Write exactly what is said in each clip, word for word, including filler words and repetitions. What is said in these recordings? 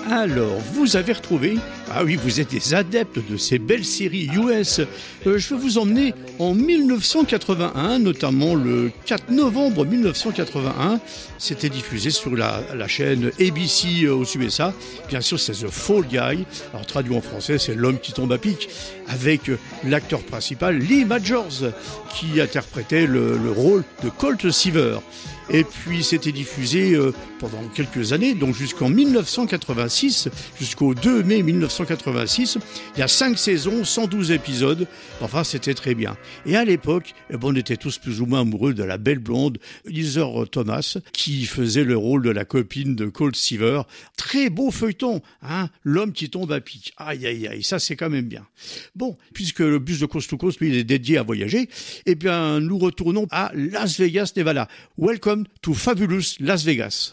Alors, vous avez retrouvé, ah oui, vous êtes des adeptes de ces belles séries U S. Euh, je vais vous emmener en dix-neuf cent quatre-vingt-un, notamment le quatre novembre dix-neuf cent quatre-vingt-un. C'était diffusé sur la, la chaîne A B C euh, aux U S A. Bien sûr, c'est The Fall Guy. Alors, traduit en français, c'est l'homme qui tombe à pic, avec euh, l'acteur principal, Lee Majors, qui interprétait le, le rôle de Colt Seaver. Et puis c'était diffusé euh, pendant quelques années, donc jusqu'en dix-neuf cent quatre-vingt-six, jusqu'au deux mai dix-neuf cent quatre-vingt-six. Il y a cinq saisons, cent douze épisodes. Enfin, c'était très bien. Et à l'époque, eh ben, on était tous plus ou moins amoureux de la belle blonde Heather Thomas, qui faisait le rôle de la copine de Colt Seaver. Très beau feuilleton, hein, l'homme qui tombe à pic. Aïe, aïe, aïe, ça c'est quand même bien. Bon, puisque le bus de Coast to Coast, lui, il est dédié à voyager, eh bien, nous retournons à Las Vegas, Nevada. Welcome to Fabulous Las Vegas.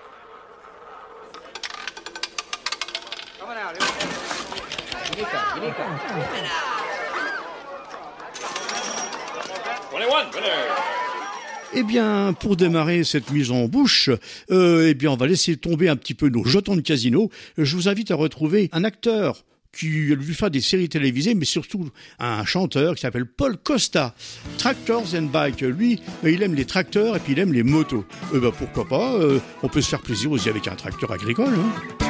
Eh bien, pour démarrer cette mise en bouche, euh, eh bien, on va laisser tomber un petit peu nos jetons de casino. Je vous invite à retrouver un acteur qui lui fait des séries télévisées, mais surtout un chanteur qui s'appelle Paul Costa. Tractors and Bike, lui, il aime les tracteurs et puis il aime les motos. Eh ben, pourquoi pas, euh, on peut se faire plaisir aussi avec un tracteur agricole, hein.